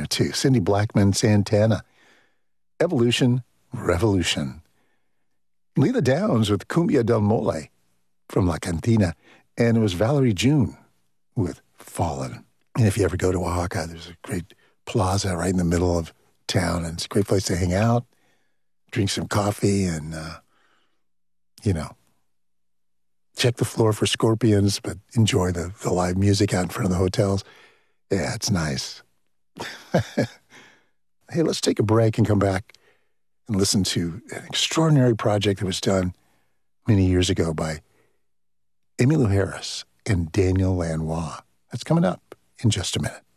to Cindy Blackman Santana. Evolution, Revolution. Leela Downs with Cumbia del Mole from La Cantina. And it was Valerie June with Fallen. And if you ever go to Oaxaca, there's a great plaza right in the middle of town. And it's a great place to hang out, drink some coffee, and, check the floor for scorpions, but enjoy the live music out in front of the hotels. Yeah, it's nice. Hey, let's take a break and come back and listen to an extraordinary project that was done many years ago by Emmylou Harris and Daniel Lanois. That's coming up in just a minute.